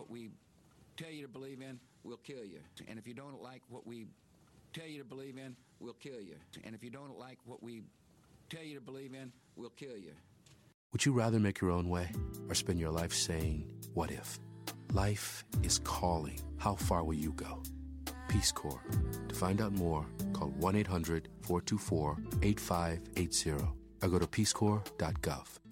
what we tell you to believe in, we'll kill you. And if you don't like what we tell you to believe in, we'll kill you. And if you don't like what we tell you to believe in, we'll kill you. Would you rather make your own way or spend your life saying, what if? Life is calling. How far will you go? Peace Corps. To find out more, call 1-800-424-8580 or go to peacecorps.gov.